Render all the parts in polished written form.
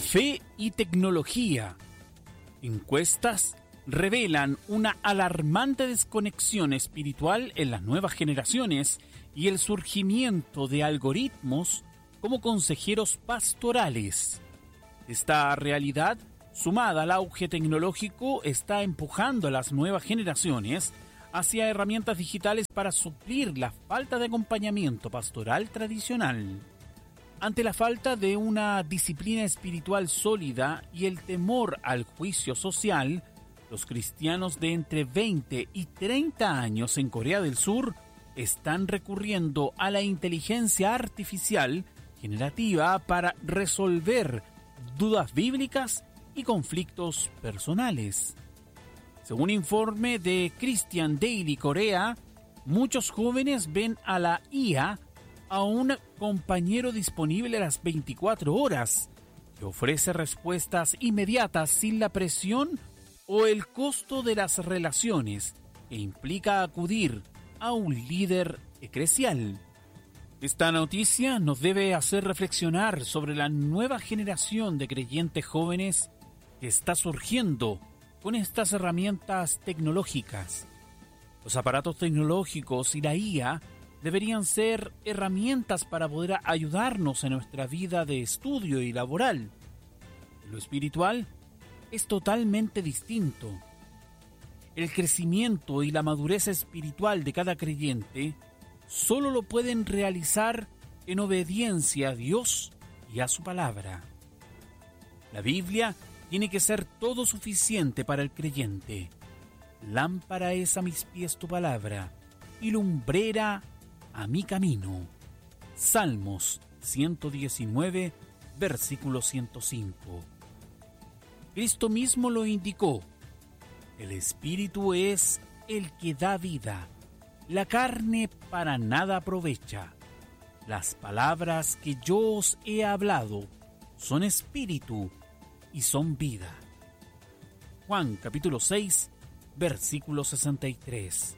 Fe y tecnología. Encuestas revelan una alarmante desconexión espiritual en las nuevas generaciones y el surgimiento de algoritmos como consejeros pastorales. Esta realidad, sumada al auge tecnológico, está empujando a las nuevas generaciones hacia herramientas digitales para suplir la falta de acompañamiento pastoral tradicional. Ante la falta de una disciplina espiritual sólida y el temor al juicio social, los cristianos de entre 20 y 30 años en Corea del Sur están recurriendo a la inteligencia artificial generativa para resolver dudas bíblicas y conflictos personales. Según informe de Christian Daily Corea, muchos jóvenes ven a la IA a un compañero disponible a las 24 horas, que ofrece respuestas inmediatas sin la presión o el costo de las relaciones que implica acudir a un líder eclesial. Esta noticia nos debe hacer reflexionar sobre la nueva generación de creyentes jóvenes que está surgiendo con estas herramientas tecnológicas. Los aparatos tecnológicos y la IA deberían ser herramientas para poder ayudarnos en nuestra vida de estudio y laboral. Lo espiritual es totalmente distinto. El crecimiento y la madurez espiritual de cada creyente solo lo pueden realizar en obediencia a Dios y a su palabra. La Biblia tiene que ser todo suficiente para el creyente. Lámpara es a mis pies tu palabra y lumbrera a mi camino. Salmos 119, versículo 105. Cristo mismo lo indicó. El Espíritu es el que da vida. La carne para nada aprovecha. Las palabras que yo os he hablado son espíritu y son vida. Juan capítulo 6, versículo 63.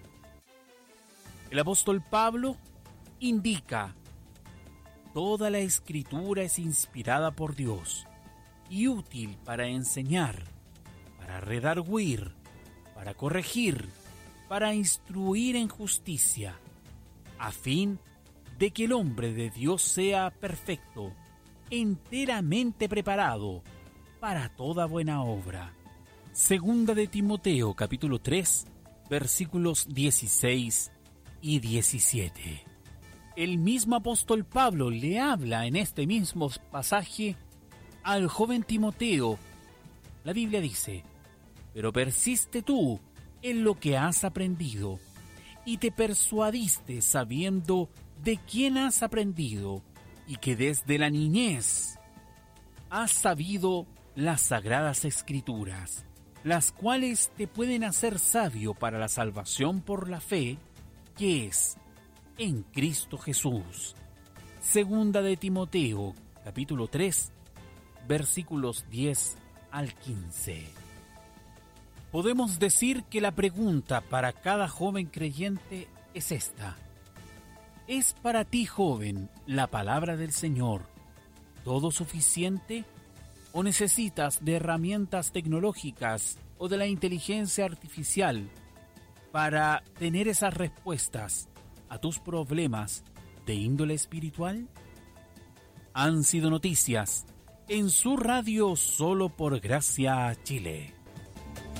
El apóstol Pablo indica: toda la escritura es inspirada por Dios y útil para enseñar, para redarguir, para corregir, para instruir en justicia, a fin de que el hombre de Dios sea perfecto, enteramente preparado para toda buena obra. Segunda de Timoteo, capítulo 3, versículos 16 y 17. El mismo apóstol Pablo le habla en este mismo pasaje al joven Timoteo. La Biblia dice: pero persiste tú en lo que has aprendido y te persuadiste sabiendo de quién has aprendido y que desde la niñez has sabido las sagradas escrituras, las cuales te pueden hacer sabio para la salvación por la fe que es en Cristo Jesús. Segunda de Timoteo, capítulo 3, versículos 10 al 15. Podemos decir que la pregunta para cada joven creyente es esta: ¿es para ti, joven, la palabra del Señor todo suficiente? ¿O necesitas de herramientas tecnológicas o de la inteligencia artificial para tener esas respuestas a tus problemas de índole espiritual? Han sido noticias en su radio Solo por Gracia Chile.